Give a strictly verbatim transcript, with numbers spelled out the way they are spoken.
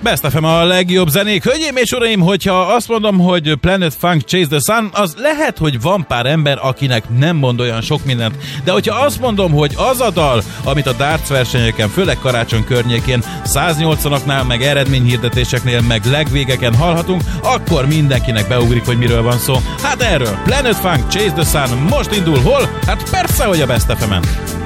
Best ef em a legjobb zenék. Hölgyeim és uraim, hogyha azt mondom, hogy Planet Funk Chase the Sun, az lehet, hogy van pár ember, akinek nem mond olyan sok mindent. De hogyha azt mondom, hogy az a dal, amit a darts versenyeken, főleg karácsony környékén, száznyolcvanaknál, meg eredményhirdetéseknél, meg legvégeken hallhatunk, akkor mindenkinek beugrik, hogy miről van szó. Hát erről, Planet Funk Chase the Sun most indul hol? Hát persze, hogy a Best ef emen.